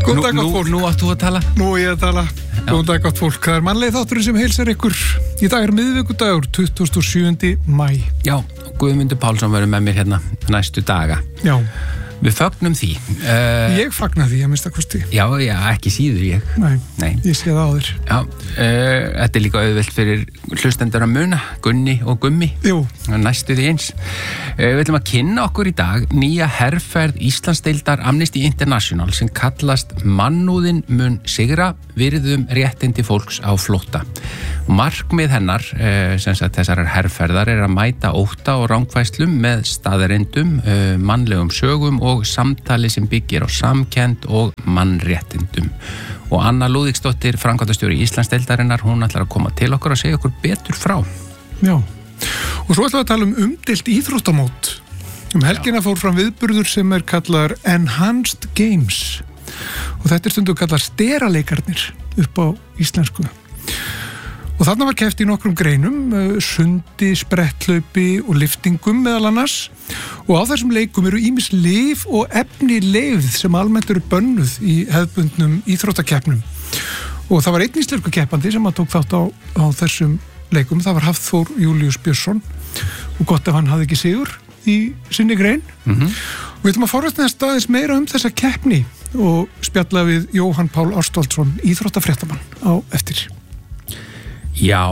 Góðan dag gott fólk. Nú átt þú að tala. Nú ég að tala. Góðan dag gott fólk. Það mannlegi þátturinn sem heilsar ykkur. Í dag miðvikudagur, 27. maí. Já, Guðmundur Pálsson verður með mér hérna næstu daga. Já. Við fögnum því. Ég fagna því, að minnsta kosti. Já, ekki síður ég. Nei. Ég sé það á þér. Já, þetta líka auðvelt fyrir hlustendur að muna, Gunni og Gummi. Jú. Næstu því eins. Við ætlum að kynna okkur í dag nýja herferð Íslandsdeildar Amnesty International sem kallast Mannúðin mun sigra, virðum réttindi fólks á flótta. Markmið hennar, sem sagt þessarar herferðar, að mæta ótta og rangfærslum með staðreyndum, mannlegum sögum og samtali sem byggir á samkennd og mannréttindum. Og Anna Lúðvíksdóttir, framkvæmdastjóri Íslandsdeildarinnar, hún ætlar að koma til okkur og segja okkur betur frá. Já, og svo ætlum við að tala umdeilt íþróttamót. Helgina fór fram viðburður sem kallar Enhanced Games. Og þetta stundum kallar steraleikarnir upp á íslensku. Og þarna var keppt í nokkrum greinum, sundi, sprettlaupi og lyftingum meðal annars. Og á þessum leikum eru ýmis lyf og efni leyfð sem almennt eru bönnuð í hefðbundnum íþróttakeppnum. Og það var einn íslensku keppandi sem tók þátt á þessum leikum. Það var Hafþór Júlíus Björnsson og gott ef hann hafði ekki sigur í sinni grein. Og við ætlum að forvast næst aðeins meira þessa keppni og spjalla við Jóhann Pál Ástvaldsson, íþróttafréttamann á eftir. Já,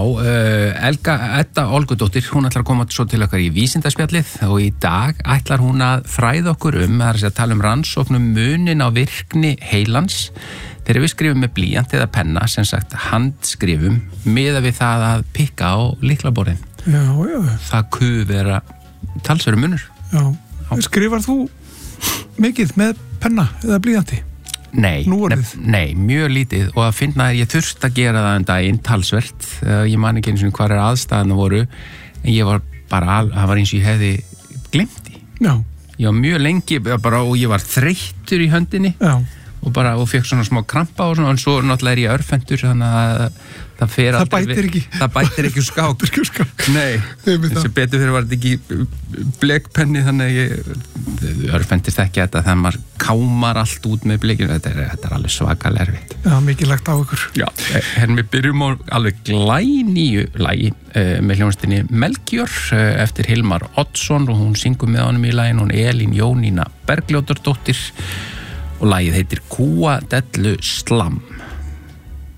Edda Olgudóttir, hún ætlar að koma svo til okkar í vísindaspjallið og í dag ætlar hún að fræða okkur það að tala rannsóknum munin á virkni heilans þegar við skrifum með blýant eða penna, sem sagt handskrifum, miðað við það að pikka á lyklaborðin. Já. Það vera talsverður munur. Já. Skrifar þú mikið með penna eða blýanti? Nei, mjög lítið og að finna að ég þurft að gera það daginn talsvert. Ég man ekki eins og hvað aðstæðan voru, en ég var bara, það var eins og ég hefði glemt því. Já. Ég var mjög lengi og ég var þreyttur í höndinni. Já. Og fekk svona smá krampa og svona, en svo náttúrulega ég örfendur, þannig að það bætir ekki úr skák. Nei, þessi betur fyrir var þetta ekki blekpenni, þannig að ég örfendist ekki þetta þegar maður kámar allt út með blekinu. Þetta er alveg svakalega erfitt. Já, mikið lagt á ykkur. Já, við byrjum á alveg glænýju lagi með hljómsveitinni Melkjör eftir Hilmar Oddsson og hún syngur með honum í laginu, hún Elín Jónína Bergljótardóttir og lagið heitir Kúa dellu slam.